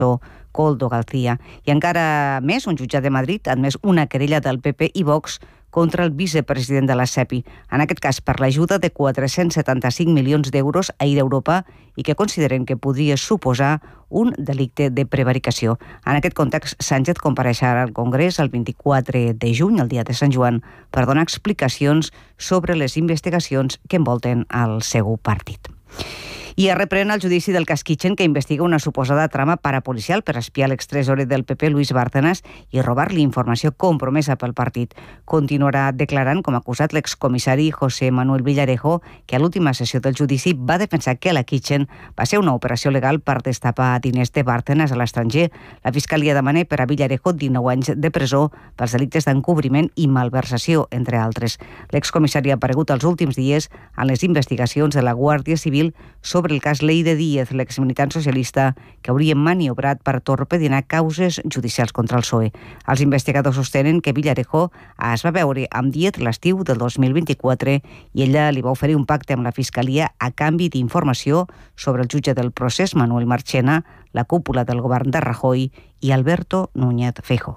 Koldo García. I encara més, un jutjat de Madrid ha admès una querella del PP i Vox contra el vicepresident de la SEPI, en aquest cas per l'ajuda de 475 milions d'euros a Air Europa i que consideren que podria suposar un delicte de prevaricació. En aquest context, Sánchez compareixerà al Congrés el 24 de juny, el dia de Sant Joan, per donar explicacions sobre les investigacions que envolten el seu partit. I es reprèn el judici del cas Kitchen, que investiga una suposada trama parapolicial per espiar l'extresore del PP, Luis Bárcenas, i robar-li informació compromesa pel partit. Continuarà declarant com acusat l'excomissari José Manuel Villarejo, que a l'última sessió del judici va defensar que la Kitchen va ser una operació legal per destapar diners de Bárcenas a l'estranger. La Fiscalia demana per a Villarejo 19 anys de presó pels delictes d'encobriment i malversació, entre altres. L'excomissari ha aparegut els últims dies en les investigacions de la Guàrdia Civil sobre el cas Leire Díez, l'exmilitant socialista que hauria maniobrat per torpedinar causes judicials contra el PSOE. Els investigadors sostenen que Villarejo es va veure amb Díez l'estiu del 2024 i ella li va oferir un pacte amb la Fiscalia a canvi d'informació sobre el jutge del procés, Manuel Marchena, la cúpula del govern de Rajoy i Alberto Núñez Feijóo.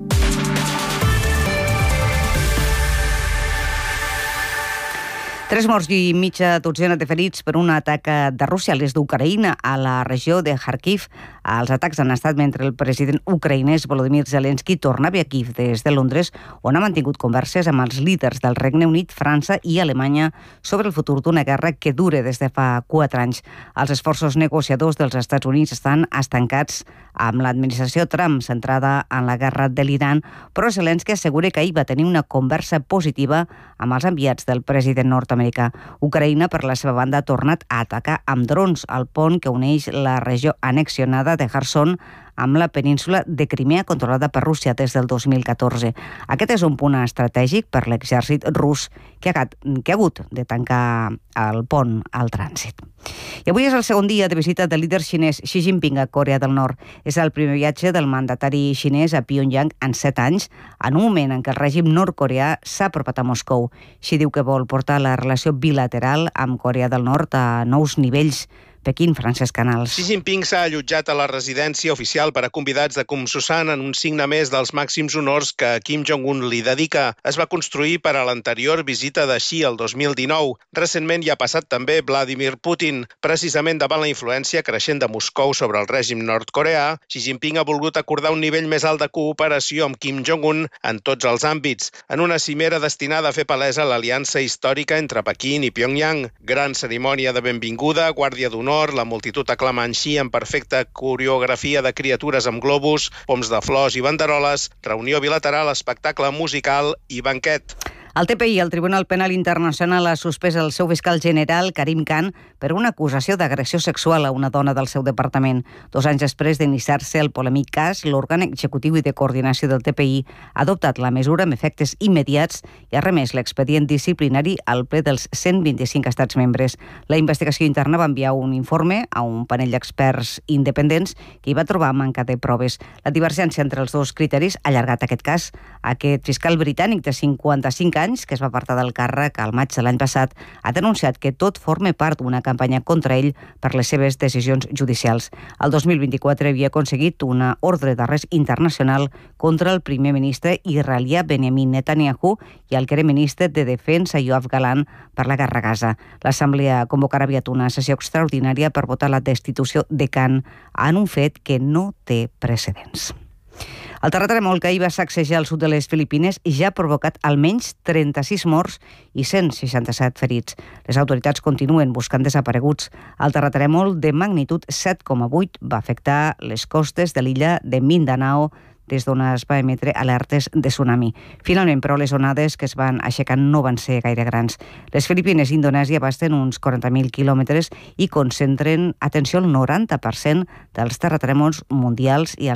3 morts i mitja dotzena de ferits per un atac de Rússia a l'est d'Ucraïna, a la regió de Kharkiv. Els atacs han estat mentre el president ucraïnès Volodymyr Zelensky tornava a Kiev des de Londres, on ha mantingut converses amb els líders del Regne Unit, França i Alemanya sobre el futur d'una guerra que dura des de fa 4 anys. Els esforços negociadors dels Estats Units estan estancats amb l'administració Trump, centrada en la guerra de l'Iran, però Zelensky assegura que ahir va tenir una conversa positiva amb els enviats del president nord-americà. Ucraïna, per la seva banda, ha tornat a atacar amb drons el pont que uneix la regió annexionada de Kherson amb la península de Crimea, controlada per Rússia des del 2014. Aquest és un punt estratègic per l'exèrcit rus que ha hagut de tancar el pont al trànsit. I avui és el segon dia de visita del líder xinès Xi Jinping a Corea del Nord. És el primer viatge del mandatari xinès a Pyongyang en 7 anys, en un moment en què el règim nord-coreà s'ha apropat a Moscou. Xi diu que vol portar la relació bilateral amb Corea del Nord a nous nivells. Pequín, Francesc Canals. Xi Jinping s'ha allotjat a la residència oficial per a convidats de Kumsusan en un signe més dels màxims honors que Kim Jong-un li dedica. Es va construir per a l'anterior visita de Xi el 2019. Recentment hi ha passat també Vladimir Putin. Precisament davant la influència creixent de Moscou sobre el règim nord-coreà, Xi Jinping ha volgut acordar un nivell més alt de cooperació amb Kim Jong-un en tots els àmbits, en una cimera destinada a fer palesa l'aliança històrica entre Pequín i Pyongyang. Gran cerimònia de benvinguda, guàrdia d'honor, la multitud aclamant Xi en perfecta coreografia de criatures amb globus, poms de flors i banderoles, reunió bilateral, espectacle musical i banquet. El TPI, el Tribunal Penal Internacional, ha suspès el seu fiscal general, Karim Khan, per una acusació d'agressió sexual a una dona del seu departament. 2 anys després d'iniciar-se el polèmic cas, l'òrgan executiu i de coordinació del TPI ha adoptat la mesura amb efectes immediats i ha remès l'expedient disciplinari al ple dels 125 estats membres. La investigació interna va enviar un informe a un panell d'experts independents que hi va trobar manca de proves. La divergència entre els dos criteris ha allargat aquest cas. Aquest fiscal britànic de 55 anys, que es va apartar del càrrec al maig de l'any passat, ha denunciat que tot forma part d'una campanya contra ell per les seves decisions judicials. El 2024 havia aconseguit una ordre d'arrest internacional contra el primer ministre israelià Benjamin Netanyahu i el que era ministre de Defensa Yoav Galant per la guerra a Gaza. L'Assemblea convocarà aviat una sessió extraordinària per votar la destitució de Khan en un fet que no té precedents. El terratrèmol que ahir va sacsejar el sud de les Filipines ja ha provocat almenys 36 morts i 167 ferits. Les autoritats continuen buscant desapareguts. El terratrèmol de magnitud 7,8 va afectar les costes de l'illa de Mindanao, des d'on es va emetre alertes de tsunami. Finalment, però, les onades que es van aixecar no van ser gaire grans. Les Filipines i Indonèsia abasten uns 40.000 quilòmetres i concentren, atenció, el 90% dels terratrèmols mundials i el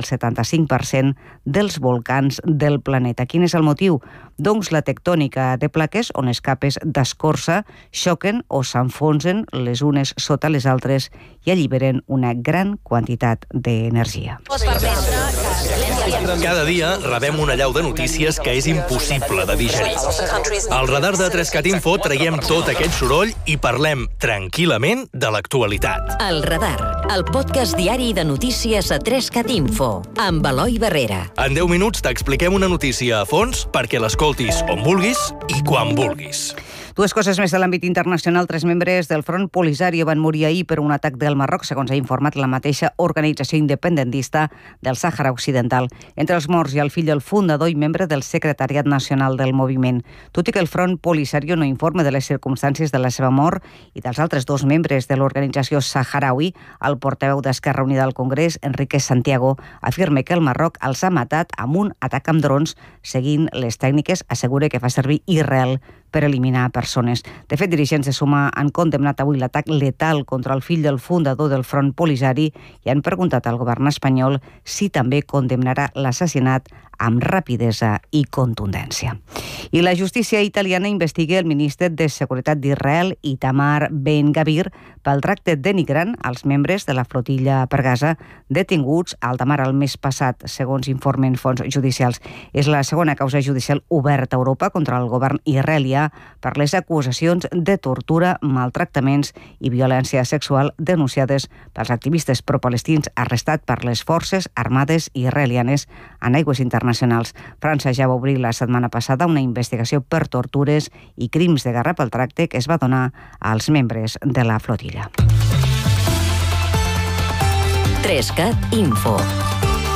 75% dels volcans del planeta. Quin és el motiu? Doncs la tectònica de plaques on les capes d'escorça xoquen o s'enfonsen les unes sota les altres i alliberen una gran quantitat d'energia. Cada dia rebem una allau de notícies que és impossible de digerir. Al radar de 3CAT Info traiem tot aquest soroll i parlem tranquil·lament de l'actualitat. El Radar, el podcast diari de notícies a 3CAT Info, amb Eloi Barrera. En 10 minuts t'expliquem una notícia a fons perquè l'escoltis on vulguis i quan vulguis. Dues coses més de l'àmbit internacional. 3 membres del Front Polisario van morir ahir per un atac del Marroc, segons ha informat la mateixa organització independentista del Sàhara Occidental. Entre els morts hi ha el fill del fundador i membre del secretariat nacional del moviment. Tot i que el Front Polisario no informa de les circumstàncies de la seva mort i dels altres 2 membres de l'organització saharaui, el portaveu d'Esquerra Unida al Congrés, Enrique Santiago, afirma que el Marroc els ha matat amb un atac amb drons, seguint les tècniques, assegura que fa servir Israel per eliminar persones. De fet, dirigents de Suma han condemnat avui l'atac letal contra el fill del fundador del Front Polisario i han preguntat al govern espanyol si també condemnarà l'assassinat amb rapidesa i contundència. I la justícia italiana investiga el ministre de Seguretat d'Israel, Itamar Ben-Gavir, pel tracte denigrant als membres de la flotilla per Gaza detinguts a alta mar el mes passat, segons informen fonts judicials. És la segona causa judicial oberta a Europa contra el govern israelià per les acusacions de tortura, maltractaments i violència sexual denunciades pels activistes pro-palestins arrestats per les forces armades israelianes en aigües internacionals. França ja va obrir la setmana passada una investigació per tortures i crims de guerra pel tracte que es va donar als membres de la flotilla. 3CAT Info.